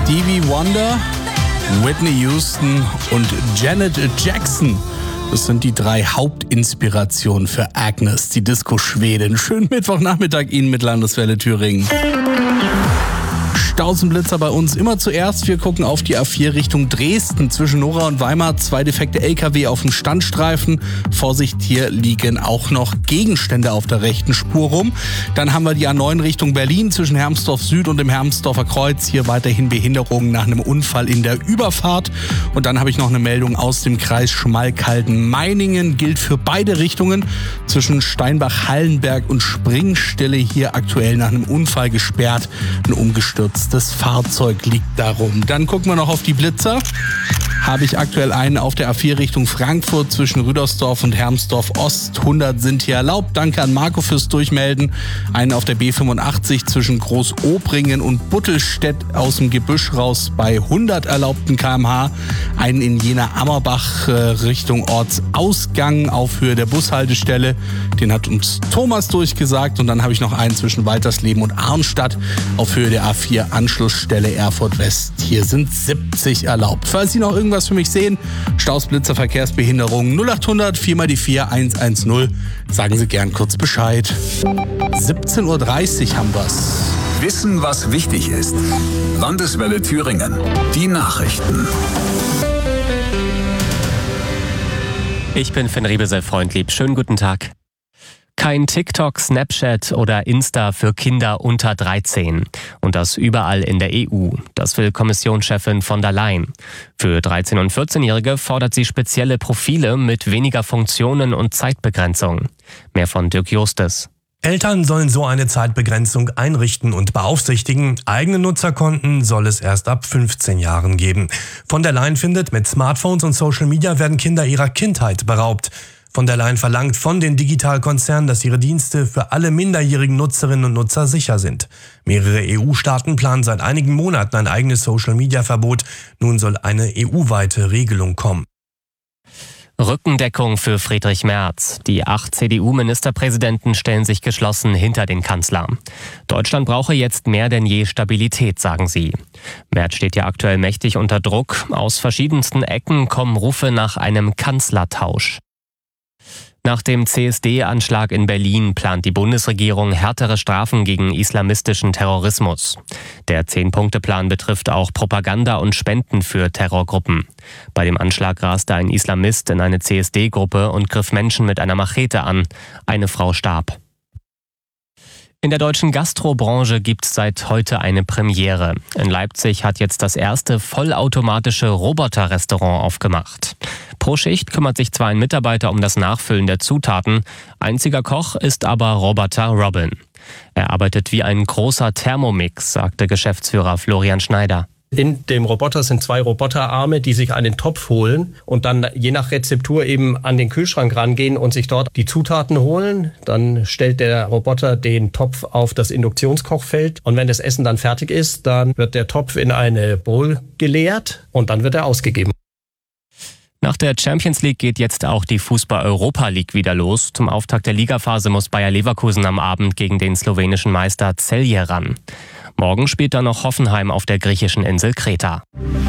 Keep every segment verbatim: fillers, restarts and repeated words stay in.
Stevie Wonder, Whitney Houston und Janet Jackson. Das sind die drei Hauptinspirationen für Agnes, die Disco-Schwedin. Schönen Mittwochnachmittag Ihnen mit Landeswelle Thüringen. Stausenblitzer bei uns immer zuerst. Wir gucken auf die A vier Richtung Dresden. Zwischen Nora und Weimar zwei defekte L K W auf dem Standstreifen. Vorsicht, hier liegen auch noch Gegenstände auf der rechten Spur rum. Dann haben wir die A neun Richtung Berlin zwischen Hermsdorf Süd und dem Hermsdorfer Kreuz. Hier weiterhin Behinderungen nach einem Unfall in der Überfahrt. Und dann habe ich noch eine Meldung aus dem Kreis Schmalkalden-Meiningen. Gilt für beide Richtungen. Zwischen Steinbach-Hallenberg und Springstelle hier aktuell nach einem Unfall gesperrt. Ein umgestürztes Fahrzeug liegt darum. Dann gucken wir noch auf die Blitzer. Habe ich aktuell einen auf der A vier Richtung Frankfurt zwischen Rüdersdorf und Hermsdorf Ost. hundert sind hier erlaubt. Danke an Marco fürs Durchmelden. Einen auf der B fünfundachtzig zwischen Großobringen und Buttelstedt aus dem Gebüsch raus bei hundert erlaubten Kilometer pro Stunde. Einen in Jena-Ammerbach äh, Richtung Ortsausgang auf Höhe der Bushaltestelle. Den hat uns Thomas durchgesagt. Und dann habe ich noch einen zwischen Waltersleben und Arnstadt auf Höhe der A vier Anschlussstelle Erfurt West. Hier sind siebzig erlaubt. Falls Sie noch irgendwas für mich sehen, Staus, Blitzer, Verkehrsbehinderung null acht hundert vier mal die vier eins eins null. Sagen Sie gern kurz Bescheid. siebzehn Uhr dreißig haben wir's. Wissen, was wichtig ist. Landeswelle Thüringen. Die Nachrichten. Ich bin Finn Riebesel-Freundlieb. Schönen guten Tag. Kein TikTok, Snapchat oder Insta für Kinder unter dreizehn. Und das überall in der E U. Das will Kommissionschefin von der Leyen. Für dreizehn- und vierzehnjährige fordert sie spezielle Profile mit weniger Funktionen und Zeitbegrenzung. Mehr von Dirk Justes. Eltern sollen so eine Zeitbegrenzung einrichten und beaufsichtigen. Eigene Nutzerkonten soll es erst ab fünfzehn Jahren geben. Von der Leyen findet, mit Smartphones und Social Media werden Kinder ihrer Kindheit beraubt. Von der Leyen verlangt von den Digitalkonzernen, dass ihre Dienste für alle minderjährigen Nutzerinnen und Nutzer sicher sind. Mehrere E U-Staaten planen seit einigen Monaten ein eigenes Social-Media-Verbot. Nun soll eine E U-weite Regelung kommen. Rückendeckung für Friedrich Merz. Die acht C D U-Ministerpräsidenten stellen sich geschlossen hinter den Kanzler. Deutschland brauche jetzt mehr denn je Stabilität, sagen sie. Merz steht ja aktuell mächtig unter Druck. Aus verschiedensten Ecken kommen Rufe nach einem Kanzlertausch. Nach dem C S D-Anschlag in Berlin plant die Bundesregierung härtere Strafen gegen islamistischen Terrorismus. Der Zehn-Punkte-Plan betrifft auch Propaganda und Spenden für Terrorgruppen. Bei dem Anschlag raste ein Islamist in eine C S D-Gruppe und griff Menschen mit einer Machete an. Eine Frau starb. In der deutschen Gastrobranche gibt es seit heute eine Premiere. In Leipzig hat jetzt das erste vollautomatische Roboter-Restaurant aufgemacht. Pro Schicht kümmert sich zwar ein Mitarbeiter um das Nachfüllen der Zutaten, einziger Koch ist aber Roboter Robin. Er arbeitet wie ein großer Thermomix, sagte Geschäftsführer Florian Schneider. In dem Roboter sind zwei Roboterarme, die sich einen Topf holen und dann je nach Rezeptur eben an den Kühlschrank rangehen und sich dort die Zutaten holen. Dann stellt der Roboter den Topf auf das Induktionskochfeld und wenn das Essen dann fertig ist, dann wird der Topf in eine Bowl geleert und dann wird er ausgegeben. Nach der Champions League geht jetzt auch die Fußball-Europa League wieder los. Zum Auftakt der Ligaphase muss Bayer Leverkusen am Abend gegen den slowenischen Meister Celje ran. Morgen spielt dann noch Hoffenheim auf der griechischen Insel Kreta.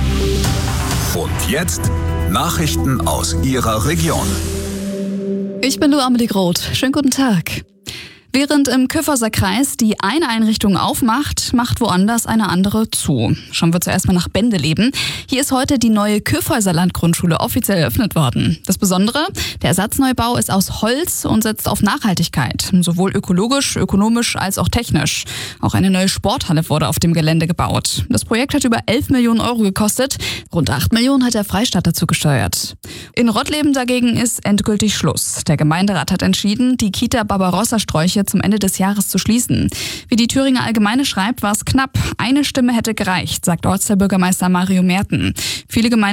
Und jetzt Nachrichten aus Ihrer Region. Ich bin Lu Amelie Groth. Schönen guten Tag. Während im Kyffhäuser Kreis die eine Einrichtung aufmacht, macht woanders eine andere zu. Schauen wir zuerst mal nach Bendeleben. Hier ist heute die neue Kyffhäuser Landgrundschule offiziell eröffnet worden. Das Besondere, der Ersatzneubau ist aus Holz und setzt auf Nachhaltigkeit. Sowohl ökologisch, ökonomisch als auch technisch. Auch eine neue Sporthalle wurde auf dem Gelände gebaut. Das Projekt hat über elf Millionen Euro gekostet. Rund acht Millionen hat der Freistaat dazu gesteuert. In Rottleben dagegen ist endgültig Schluss. Der Gemeinderat hat entschieden, die Kita Barbarossa-Sträuche zum Ende des Jahres zu schließen. Wie die Thüringer Allgemeine schreibt, war es knapp. Eine Stimme hätte gereicht, sagt Ortsteilbürgermeister Mario Merten. Viele Gemeinden